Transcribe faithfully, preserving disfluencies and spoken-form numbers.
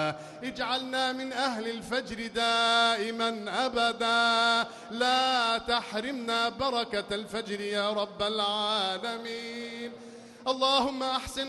اجعلنا من أهل الفجر دائما أبدا، لا تحرمنا بركة الفجر يا رب العالمين. اللهم أحسن